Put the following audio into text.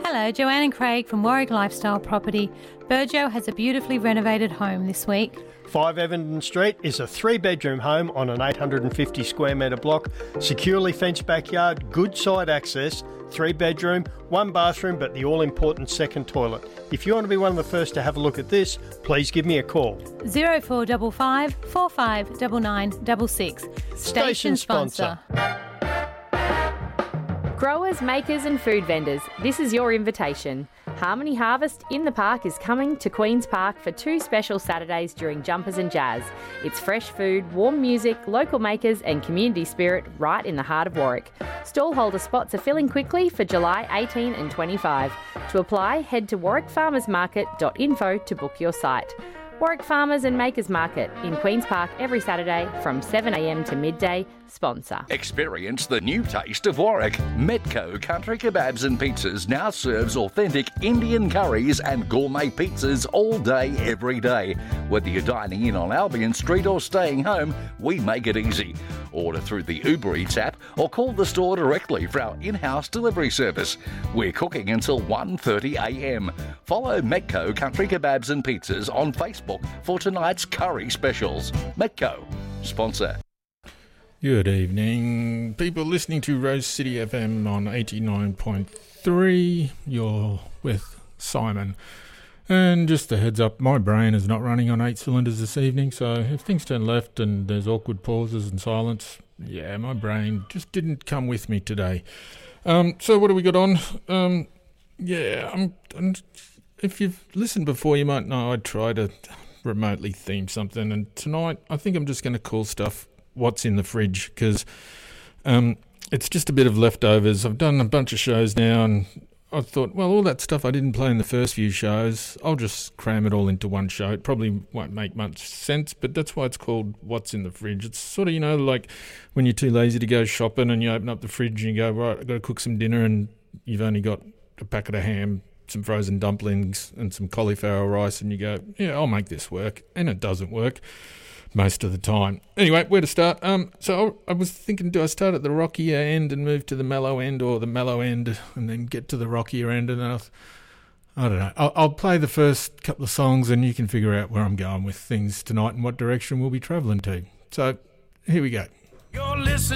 Hello, Joanne and Craig from Warwick Lifestyle Property. Burjo has a beautifully renovated home this week. 5 Evenden Street is a 3-bedroom home on an 850 square metre block, securely fenced backyard, good side access, 3-bedroom, 1 bathroom, but the all-important second toilet. If you want to be one of the first to have a look at this, please give me a call. 0455 459966. Station sponsor. Growers, makers and food vendors, this is your invitation. Harmony Harvest in the Park is coming to Queen's Park for 2 special Saturdays during Jumpers and Jazz. It's fresh food, warm music, local makers and community spirit right in the heart of Warwick. Stallholder spots are filling quickly for July 18 and 25. To apply, head to warwickfarmersmarket.info to book your site. Warwick Farmers and Makers Market in Queen's Park every Saturday from 7am to midday. Sponsor. Experience the new taste of Warwick. Metco Country Kebabs and Pizzas now serves authentic Indian curries and gourmet pizzas all day, every day. Whether you're dining in on Albion Street or staying home, we make it easy. Order through the Uber Eats app or call the store directly for our in-house delivery service. We're cooking until 1:30am. Follow Metco Country Kebabs and Pizzas on Facebook for tonight's curry specials. Metco, sponsor. Good evening, people listening to Rose City FM on 89.3. You're with Simon. And just a heads up, my brain is not running on 8 cylinders this evening, so if things turn left and there's awkward pauses and silence, yeah, my brain just didn't come with me today. So what do we got on? If you've listened before, you might know I try to remotely theme something, and tonight I think I'm just going to call stuff What's in the Fridge, because it's just a bit of leftovers. I've done a bunch of shows now, and I thought, well, all that stuff I didn't play in the first few shows, I'll just cram it all into one show. It probably won't make much sense, but that's why it's called What's in the Fridge. It's sort of, like when you're too lazy to go shopping and you open up the fridge and you go, right, I've got to cook some dinner, and you've only got a packet of ham, some frozen dumplings and some cauliflower rice, and you go, yeah, I'll make this work. And it doesn't work most of the time. Anyway, where to start? So I was thinking, do I start at the rockier end and move to the mellow end, or the mellow end and then get to the rockier end? And I don't know. I'll play the first couple of songs and you can figure out where I'm going with things tonight and what direction we'll be travelling to. So here we go. You're listening